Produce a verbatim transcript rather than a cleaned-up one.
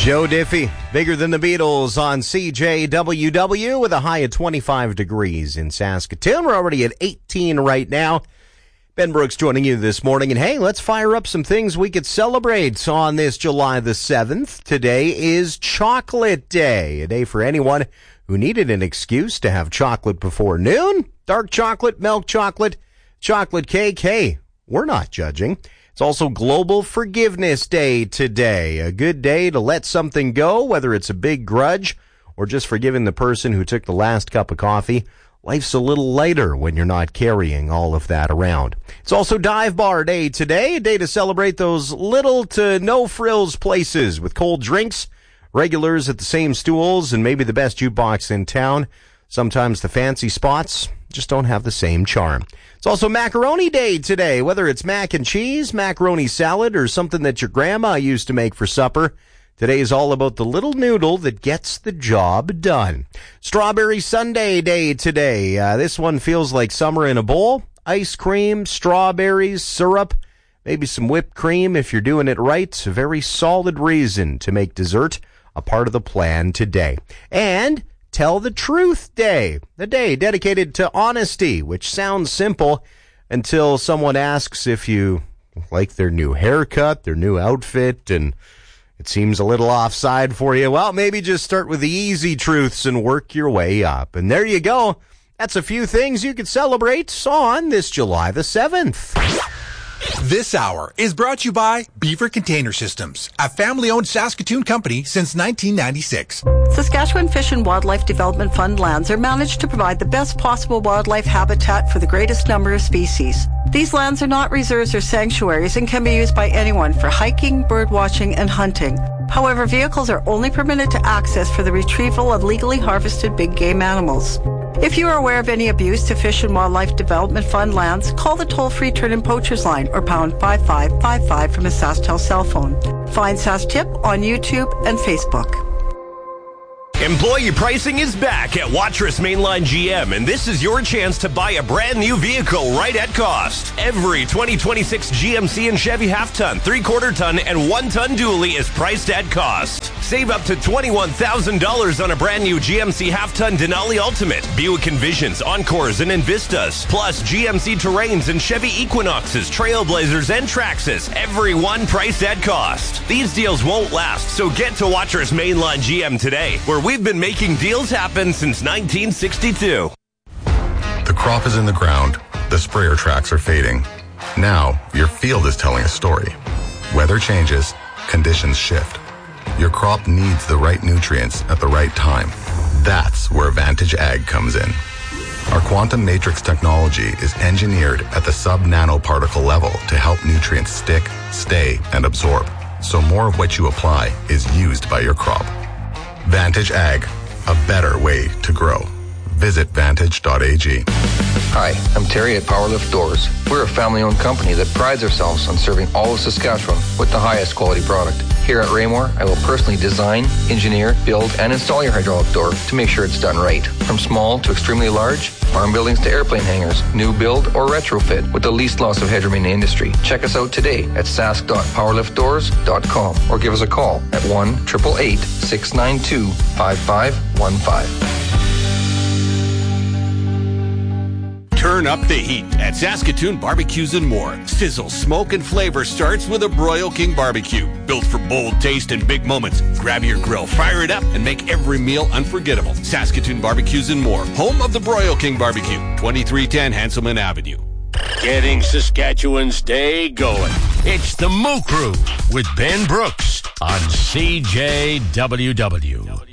Joe Diffie, Bigger Than the Beatles on C J W W with a high of twenty-five degrees in Saskatoon. We're already at eighteen right now. Ben Brooks joining you this morning. And hey, let's fire up some things we could celebrate on this July the seventh. Today is Chocolate Day, a day for anyone who needed an excuse to have chocolate before noon. Dark chocolate, milk chocolate, chocolate cake. Hey, we're not judging. It's also Global Forgiveness Day today. A good day to let something go, whether it's a big grudge or just forgiving the person who took the last cup of coffee. Life's a little lighter when you're not carrying all of that around. It's also Dive Bar Day today, a day to celebrate those little to no frills places with cold drinks, regulars at the same stools, and maybe the best jukebox in town. Sometimes the fancy spots just don't have the same charm. It's also Macaroni Day today, whether it's mac and cheese, macaroni salad, or something that your grandma used to make for supper. Today is all about the little noodle that gets the job done. Strawberry Sundae Day today. Uh, this one feels like summer in a bowl. Ice cream, strawberries, syrup, maybe some whipped cream if you're doing it right. A very solid reason to make dessert a part of the plan today. And Tell the Truth Day, the day dedicated to honesty, which sounds simple until someone asks if you like their new haircut, their new outfit, and it seems a little offside for you. Well, maybe just start with the easy truths and work your way up. And there you go. That's a few things you could celebrate on this July the seventh. This hour is brought to you by Beaver Container Systems, a family-owned Saskatoon company since nineteen ninety-six. Saskatchewan Fish and Wildlife Development Fund lands are managed to provide the best possible wildlife habitat for the greatest number of species. These lands are not reserves or sanctuaries and can be used by anyone for hiking, bird watching, and hunting. However, vehicles are only permitted to access for the retrieval of legally harvested big game animals. If you are aware of any abuse to Fish and Wildlife Development Fund lands, call the toll-free Turn and Poachers line or pound five five five five from a SaskTel cell phone. Find SaskTip on YouTube and Facebook. Employee pricing is back at Watrous Mainline G M, and this is your chance to buy a brand new vehicle right at cost. Every twenty twenty-six G M C and Chevy half-ton, three-quarter ton, and one-ton dually is priced at cost. Save up to twenty-one thousand dollars on a brand new G M C half-ton Denali Ultimate, Buick Envisions, Encores, and Envistas, plus G M C Terrains and Chevy Equinoxes, Trailblazers, and Traxxas, every one priced at cost. These deals won't last, so get to Watrous Mainline G M today, where we We've been making deals happen since nineteen sixty-two. The crop is in the ground. The sprayer tracks are fading. Now, your field is telling a story. Weather changes. Conditions shift. Your crop needs the right nutrients at the right time. That's where Vantage Ag comes in. Our quantum matrix technology is engineered at the sub-nanoparticle level to help nutrients stick, stay, and absorb, so more of what you apply is used by your crop. Vantage Ag, a better way to grow. Visit vantage dot a g. Hi, I'm Terry at Powerlift Doors. We're a family-owned company that prides ourselves on serving all of Saskatchewan with the highest quality product. Here at Raymore, I will personally design, engineer, build, and install your hydraulic door to make sure it's done right. From small to extremely large, farm buildings to airplane hangars, new build or retrofit with the least loss of headroom in the industry. Check us out today at sask dot powerlift doors dot com or give us a call at one eight eight eight, six nine two, five five one five. Turn up the heat at Saskatoon Barbecues and More. Sizzle, smoke, and flavor starts with a Broil King Barbecue. Built for bold taste and big moments. Grab your grill, fire it up, and make every meal unforgettable. Saskatoon Barbecues and More. Home of the Broil King Barbecue. twenty-three ten Hanselman Avenue. Getting Saskatchewan's day going. It's the Moo Crew with Ben Brooks on C J W W.